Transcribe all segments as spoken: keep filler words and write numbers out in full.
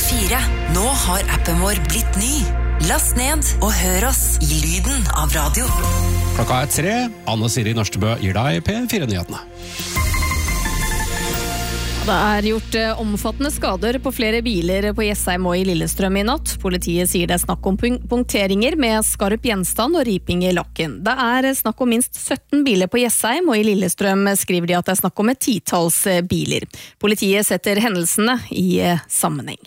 fire. Nå har appen vår blitt ny. Last ned og hør oss i lyden av radio. Klokka er tre. Anne Siri Norstebø gir deg P fire-nyhetene. Det er gjort omfattende skader på flere biler på Jessheim og i Lillestrøm i natt. Politiet sier det er snakk om punkteringer med skarp gjenstand og riping i lakken. Det er snakk om minst sytten biler på Jessheim, og i Lillestrøm skriver de at det er snakk om et titals biler. Politiet setter hendelsene i sammenheng.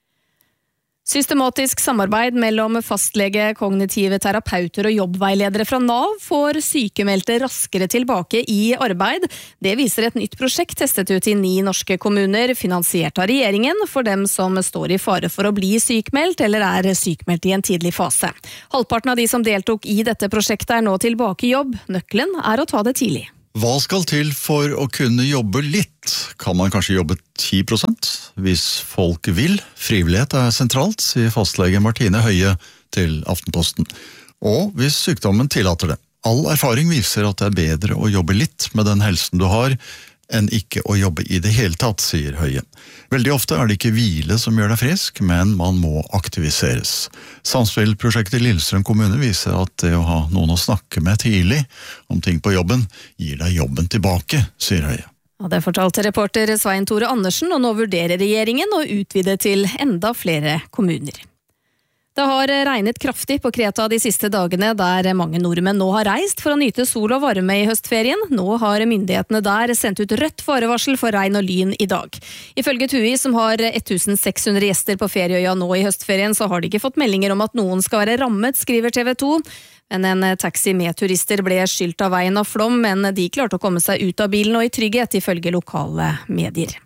Systematisk samarbeid mellom fastlege, kognitive terapeuter og jobbveiledere fra Nav får sykemeldte raskere tilbake i arbeid. Det viser et nytt prosjekt testet ut i ni norske kommuner, finansiert av regjeringen, for dem som står i fare for å bli sykmeldt eller er sykmeldt i en tidlig fase. Halvparten av de som deltok i dette prosjektet er nå tilbake i jobb. Nøkkelen er å ta det tidlig. Hva skal til for å kunne jobbe litt? Kan man kanskje jobbe ti prosent? Hvis folk vil. Frivillighet er sentralt, sier fastlege Martine Høie til Aftenposten. Og hvis sykdommen tillater det. All erfaring viser at det er bedre å jobbe litt med den helsen du har, enn ikke å jobbe i det hele tatt, sier Høie. Veldig ofte er det ikke hvile som gjør deg frisk, men man må aktiviseres. Samspillprosjektet i Lillestrøm kommune viser at det å ha noen å snakke med tidlig om ting på jobben, gir deg jobben tilbake, sier Høie. Ja, det fortalte reporter Svein Tore Andersen, og nå vurderer regjeringen å utvide til enda flere kommuner. Det har regnet kraftig på Kreta de siste dagene, der mange nordmenn nå har reist for å nyte sol og varme i høstferien. Nå har myndighetene der sendt ut rødt farevarsel for regn og lyn i dag. Ifølge TUI, som har seks hundre gjester på ferieøya nå i høstferien, så har de ikke fått meldinger om at noen skal være rammet, skriver T V to. Men en taxi med turister ble skylt av veien av flom, men de klarte å komme seg ut av bilen og i trygghet, ifølge lokale medier.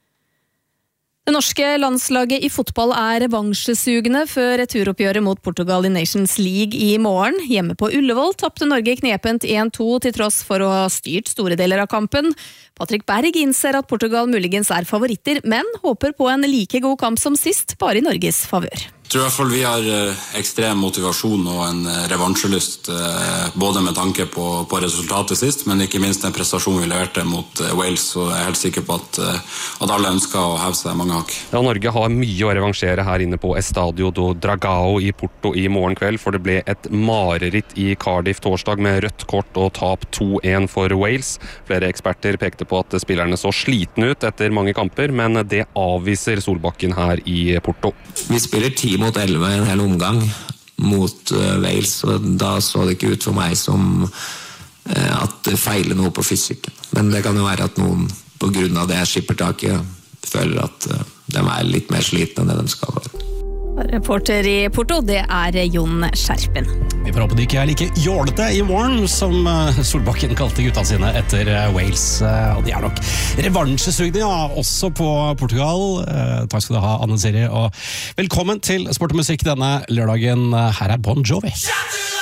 Det norske landslaget i fotball er revansjesugende før returoppgjøret mot Portugal i Nations League i morgen. Hjemme på Ullevål tappte Norge knepent en to til tross for å ha styrt store deler av kampen. Patrick Berg innser at Portugal muligens er favoritter, men håper på en like god kamp som sist, bare i Norges favør. Jeg tror i hvert fall vi har ekstrem motivasjon og en revansjelyst, både med tanke på, på resultatet sist, men ikke minst den prestasjonen vi leverte mot Wales, og jeg er helt sikker på at, at alle ønsker å heve seg mange hakk. Ja, Norge har mye å revansjere her inne på Estadio do Dragao i Porto i morgen kveld, for det ble et mareritt i Cardiff torsdag med rødt kort og tap to en for Wales. Flere eksperter pekte på at spillerne så sliten ut etter mange kamper, men det avviser Solbakken her i Porto. Vi spiller ti mot elleve en hel omgang mot uh, Wales, og da så det ikke ut for meg som uh, at det feiler noe på fysikken. Men det kan jo være at noen på grunn av det skippertaket føler at uh, de er litt mer slitne enn det de skal være. Reporter i Porto, det er Jon Skjerpen. Vi får håpe de ikke er like jålete i morgen, som Solbakken kalte gutta sine etter Wales. Og de er nok revansjesugne, ja, også på Portugal. Takk skal du ha, Anne Siri, og velkommen til Sport og Musikk denne lørdagen. Her er Bon Jovi.